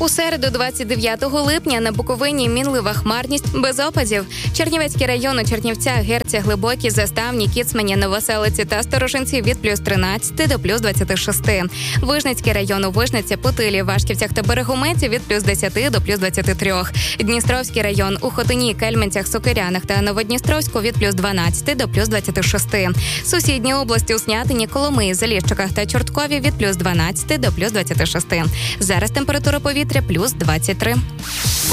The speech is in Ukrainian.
У середу, 29 липня, на Буковині мінлива хмарність без опадів. Чернівецький район у Чернівцях, Герці, Глибокі, Заставні, Кіцмані, Новоселиці та Сторожинці від плюс 13 до плюс 26. Вижницький район у Вижниці, Путилі, Вашківцях та Берегометі від плюс 10 до плюс 23. Дністровський район у Хотині, Кельменцях, Сокирянах та Новодністровську від плюс 12 до плюс 26. Сусідні області у Снятині, Коломиї, Заліщиках та Чорткові від плюс 12 до плюс 26. Зараз температура повітря плюс 23.